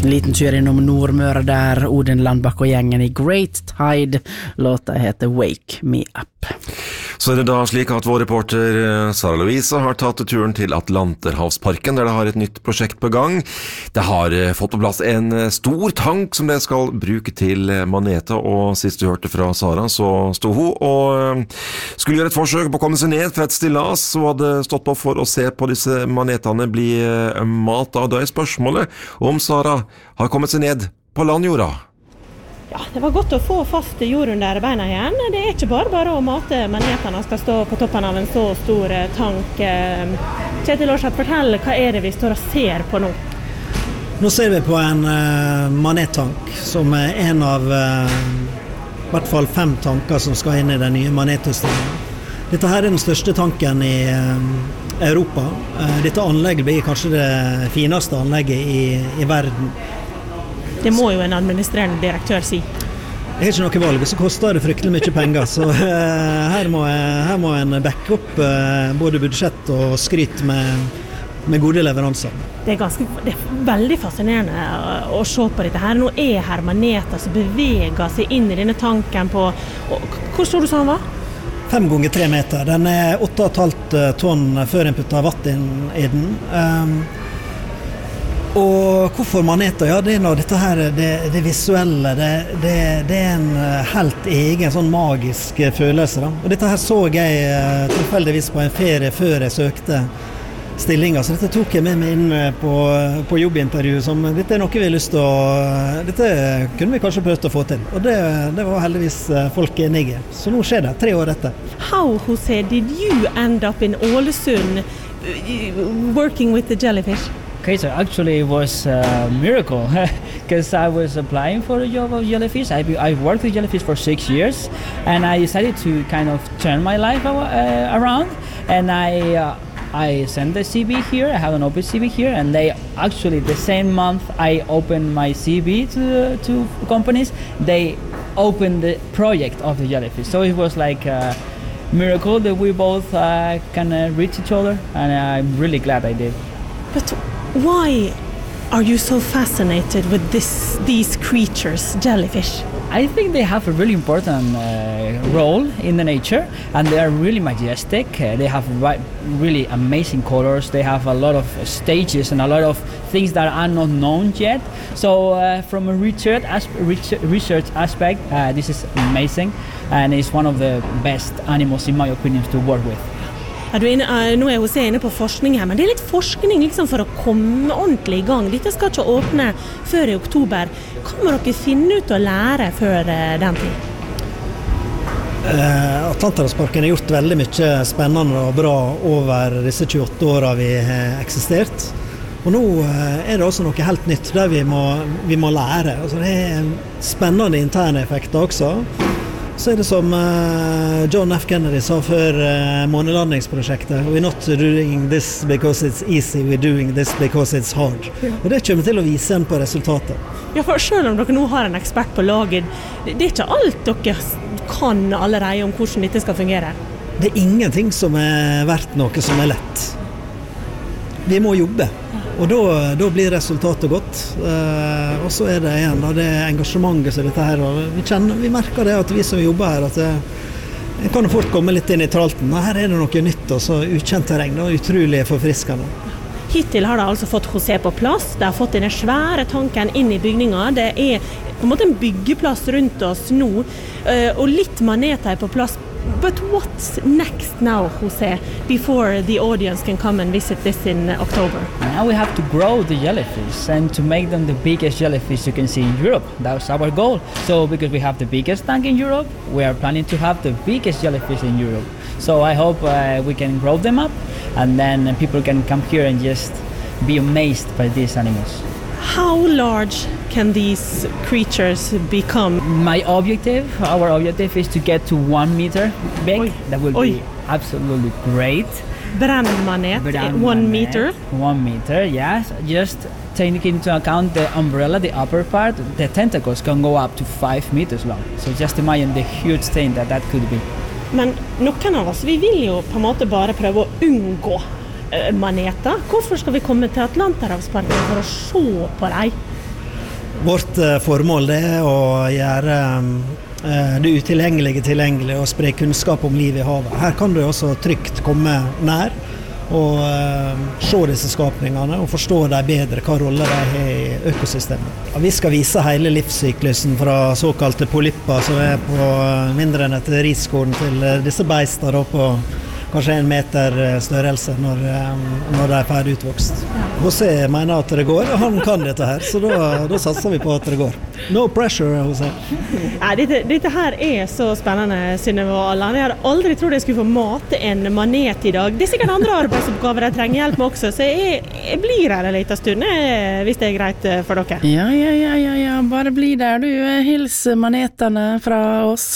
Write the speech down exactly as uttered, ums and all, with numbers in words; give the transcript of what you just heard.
En liten tur innom Nordmøre der Odin Landbakk og gjengen i Great Tide. Låta heter Wake Me Up. Så er det da slik at vår reporter Sara Louise har tatt turen til Atlanterhavsparken, der det har et nytt prosjekt på gang. Det har fått på plass en stor tank som det skal bruke til maneter, og sist du hørte fra Sara, så sto hun og skulle gjøre et forsøk på å komme seg ned fra et stillas, og hadde stått på for å se på disse manetene bli mat av. Da er spørsmålet om Sara har kommet seg ned på landjorda. Ja, det var godt å få fast jord under beina igjen. Det er ikke bare bare å mate manetene skal stå på toppen av en så stor tank. Kjetil Aarseth, fortell, hva er det vi står og ser på nå? Nå ser vi på en uh, manettank, som er en av uh, i hvert fall fem tanker som skal inn i den nye manetutstillingen. Dette her er den største tanken i uh, Europa. Uh, dette anlegget blir kanskje det fineste anlegget i, i verden. Det må jo en administrerende direktør si. Det er ikke noe valg, så koster det fryktelig mye penger. Så uh, her, må, her må en backe opp uh, både budsjett og skryt med, med gode leveranser. Det er, ganske, det er veldig fascinerende å, å se på dette her. Nå er her maneter som beveger seg inn i denne tanken på... Hvor stor du sa han var? Fem ganger tre meter. Den er åtte og et halvt tonn før en putter vatt inn i den. Um, Og hvorfor maneter? Ja, det er nå dette her, det, det visuelle, det, det, det er en helt egen, sånn magisk følelse. Da. Og dette her så jeg tilfeldigvis på en ferie før jeg søkte stillinger, så dette tok jeg med meg inn på, på jobbintervju, som dette er noe vi har lyst til å, dette kunne vi kanskje prøvd å få til. Og det, det var heldigvis folk enige. Så nå skjer det, tre år etter. How, Jose, did you end up in Ålesund working with the jellyfish? Okay, so actually it was a miracle because I was applying for a job of jellyfish. I, I worked with jellyfish for six years and I decided to kind of turn my life uh, around and I uh, I sent the C V here. I have an open C V here and they actually the same month I opened my C V to, to companies, they opened the project of the jellyfish. So it was like a miracle that we both uh, can uh, reach each other and I'm really glad I did. But why are you so fascinated with this, these creatures, jellyfish? I think they have a really important uh, role in the nature and they are really majestic. Uh, they have ri- really amazing colors. They have a lot of stages and a lot of things that are not known yet. So uh, from a research, as- research aspect, uh, this is amazing and it's one of the best animals in my opinion to work with. Ja, du er inne, uh, nå er hun inne på forskning her, men det er litt forskning liksom, for å komme ordentlig i gang. Dette skal ikke åpne før i oktober. Hva må dere finne ut og lære før uh, den tid? Uh, Atlanterhavsparken har gjort veldig mye spennende og bra over disse tjueåtte årene vi har eksistert. Og nå uh, er det også noe helt nytt der vi må, vi må lære. Altså, det er spennende interne effekter også. Så er det som uh, John F. Kennedy sa før uh, månelandingsprosjektet. We're not doing this because it's easy, we're doing this because it's hard. Ja. Og det kommer til å vise en på resultatet. Ja, for selv om dere nå har en ekspert på laget, det er ikke alt dere kan allerede om hvordan dette skal fungere. Det er ingenting som er verdt noe som er lett. Vi må jobbe. Og da, da blir resultatet godt. Eh, og så er det igjen da, det engasjementet som dette her. Og vi, kjenner, vi merker det at vi som jobber her, at det, det kan fort komme litt inn i tralten. Her er det noe nytt og så ukjent terreng. Det er utrolig forfriskende. Hittil har de altså fått Jose på plass. De har fått denne svære tanken inn i bygningen. Det er på en måte en byggeplass rundt oss nå. Eh, og litt maneter er på plass. But what's next now, Jose, before the audience can come and visit this in October? Now we have to grow the jellyfish and to make them the biggest jellyfish you can see in Europe. That's our goal. So because we have the biggest tank in Europe, we are planning to have the biggest jellyfish in Europe. So I hope uh, we can grow them up and then people can come here and just be amazed by these animals. How large can these creatures become? My objective, our objective is to get to one meter big. Oi. That will Oi. be absolutely great. Brandmanet, Brand one manet, meter. One meter, yes. Just taking into account the umbrella, the upper part, the tentacles can go up to five meters long. So just imagine the huge thing that that could be. Men noen av oss, vi vil jo på en måte bare prøve å unngå uh, maneter. Hvorfor skal vi komme til Atlanterhavsparken for å se på dem? Vårt eh, formål det er å gjøre eh, det utilgjengelige tilgjengelig og spre kunnskap om liv i havet. Her kan du også trygt komme nær og eh, se disse skapningene og forstå dem bedre, hva rolle de har i økosystemet. Vi skal vise hele livssyklusen fra såkalte polypper som er på mindre enn et riskorn til disse beistene på kanskje en meter størrelse når, når de er ferdig utvokst. José mener at det går, og han kan dette her, så da, da satser vi på at det går. No pressure, José. Ja, dette, dette her er så spennende, Synnøve og Allan. Jeg hadde aldri trodd jeg skulle få mate en manet i dag. Det er sikkert andre arbeidsoppgaver jeg trenger hjelp med også, så jeg, jeg blir her en liten stund, hvis det er greit for dere. Ja, ja, ja, ja, ja. Bare bli der du. Hils manetene fra oss.